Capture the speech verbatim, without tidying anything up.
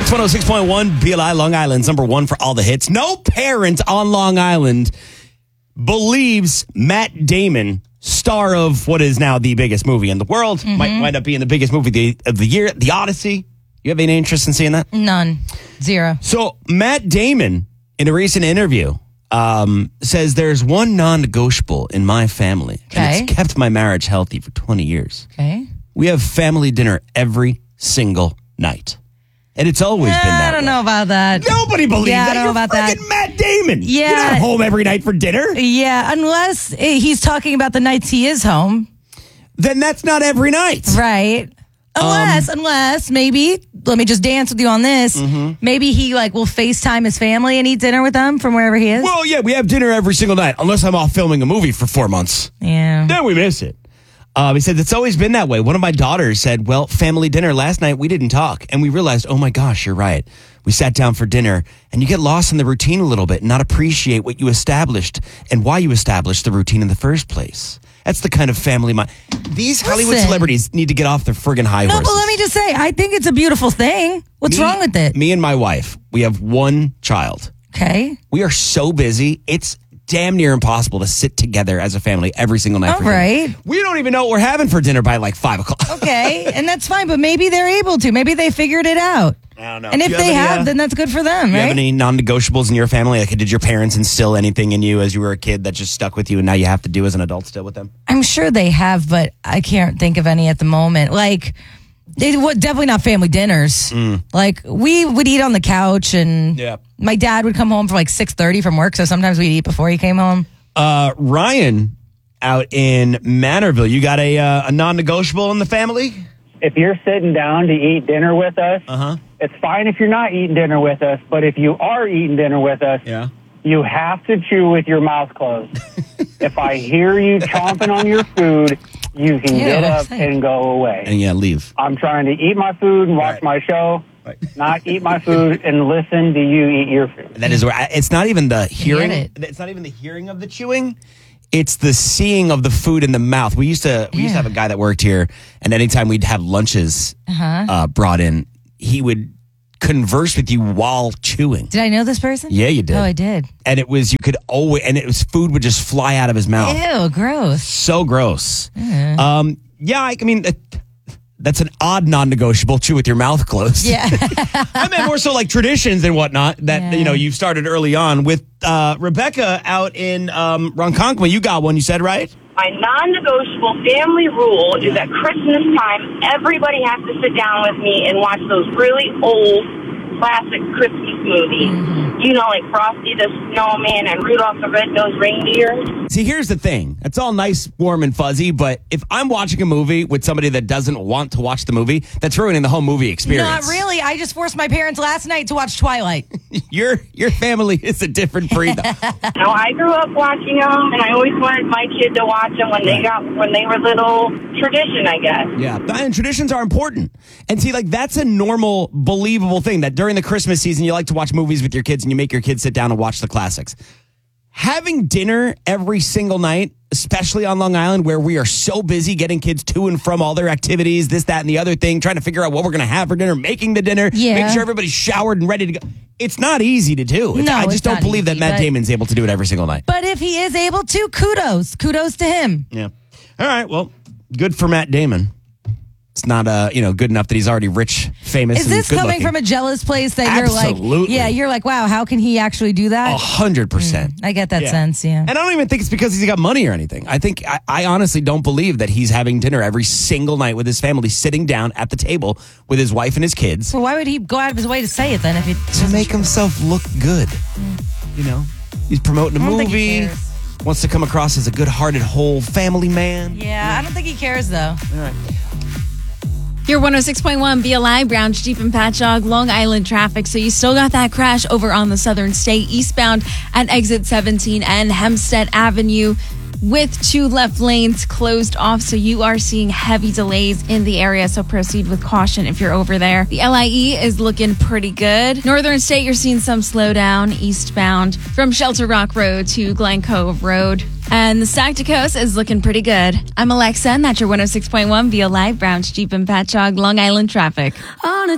It's one oh six point one, B L I, Long Island's number one for all the hits. No parent on Long Island believes Matt Damon, star of what is now the biggest movie in the world, mm-hmm. might wind up being the biggest movie of the year, The Odyssey. You have any interest in seeing that? None. Zero. So Matt Damon, in a recent interview, um, says there's one non-negotiable in my family. Okay. And it's kept my marriage healthy for twenty years. Okay. We have family dinner every single night. And it's always uh, been that I don't way. know about that. Nobody believes yeah, that. I don't You're know about freaking that. Matt Damon. Yeah. You're not home every night for dinner. Yeah, unless he's talking about the nights he is home. Then that's not every night. Right. Unless, Um, unless maybe, let me just dance with you on this. Mm-hmm. Maybe he like will FaceTime his family and eat dinner with them from wherever he is. Well, yeah, we have dinner every single night, unless I'm off filming a movie for four months. Yeah. Then we miss it. Um, he said, it's always been that way. One of my daughters said, well, family dinner last night, we didn't talk. And we realized, oh my gosh, you're right. We sat down for dinner and you get lost in the routine a little bit and not appreciate what you established and why you established the routine in the first place. That's the kind of family my These Listen. Hollywood celebrities need to get off their friggin' high No, horses. but let me just say, I think it's a beautiful thing. What's Me- wrong with it? Me and my wife, we have one child. Okay. We are so busy. It's damn near impossible to sit together as a family every single night. All for dinner. right. We don't even know what we're having for dinner by like five o'clock. Okay, and that's fine, but maybe they're able to. Maybe they figured it out. I don't know. And Do if you they have any, have, uh, then that's good for them, Do you right? have any non-negotiables in your family? Like, did your parents instill anything in you as you were a kid that just stuck with you and now you have to do as an adult still with them? I'm sure they have, but I can't think of any at the moment. Like, they would definitely not family dinners. Mm. Like, we would eat on the couch, and Yeah. my dad would come home for like six thirty from work, so sometimes we'd eat before he came home. Uh, Ryan out in Manorville, you got a, uh, a non-negotiable in the family? If you're sitting down to eat dinner with us, Uh-huh. it's fine if you're not eating dinner with us, but if you are eating dinner with us, Yeah. you have to chew with your mouth closed. If I hear you chomping on your food, you can Ew, get up thanks. and go away. And yeah, leave. I'm trying to eat my food and watch Right. my show, Right. not eat my food and listen to you eat your food. That is where I, it's not even the hearing. it. It's not even the hearing of the chewing. It's the seeing of the food in the mouth. We used to we used to Yeah. have a guy that worked here, and anytime we'd have lunches Uh-huh. uh, brought in, he would converse with you while chewing. Did I know this person? Yeah, you did. Oh, I did. And it was you could always and it was food would just fly out of his mouth. Ew, gross. So gross. Um, yeah, I, I mean. Uh, That's an odd non-negotiable. Chew with your mouth closed. Yeah. I meant more so like traditions and whatnot that Yeah. you know you started early on with uh, Rebecca out in um, Ronkonkoma. You got one, you said, right? My non-negotiable family rule is at Christmas time, everybody has to sit down with me and watch those really old classic Christmas movies. Mm-hmm. You know, like Frosty the Snowman and Rudolph the Red-Nosed Reindeer. See, here's the thing. It's all nice, warm, and fuzzy, but if I'm watching a movie with somebody that doesn't want to watch the movie, that's ruining the whole movie experience. Not really. I just forced my parents last night to watch Twilight. Your your family is a different breed. though. Now, I grew up watching them, and I always wanted my kid to watch them when they got when they were little. Tradition, I guess. Yeah, and traditions are important. And see, like, that's a normal, believable thing that during the Christmas season, you like to watch movies with your kids and you make your kids sit down and watch the classics. Having dinner every single night, especially on Long Island, where we are so busy getting kids to and from all their activities, this, that, and the other thing, trying to figure out what we're going to have for dinner, making the dinner, Yeah. making sure everybody's showered and ready to go. It's not easy to do. It's- No, I it's just don't not believe easy, that Matt but- Damon's able to do it every single night. But if he is able to, kudos. Kudos to him. Yeah. All right. Well, good for Matt Damon. It's not, uh, you know, good enough that he's already rich, famous, Is and this good coming looking. from a jealous place that you're Absolutely. like, yeah, you're like, wow, how can he actually do that? A hundred percent. I get that Yeah. sense, yeah. And I don't even think it's because he's got money or anything. I think, I, I honestly don't believe that he's having dinner every single night with his family, sitting down at the table with his wife and his kids So why would he go out of his way to say it then? If it to make himself look good. You know, he's promoting a I don't think he movie, cares. wants to come across as a good hearted, whole family man. Yeah, I don't think he cares though. All right. Your one oh six point one B L I, Browns, Jeep, and Patchogue, Long Island traffic. So you still got that crash over on the Southern State, eastbound at exit seventeen and Hempstead Avenue with two left lanes closed off. So you are seeing heavy delays in the area. So proceed with caution if you're over there. The L I E is looking pretty good. Northern State, you're seeing some slowdown eastbound from Shelter Rock Road to Glen Cove Road. And the Sac to Coast is looking pretty good. I'm Alexa, and that's your one oh six point one B L I, Browns, Jeep, and Patchogue, Long Island traffic. On a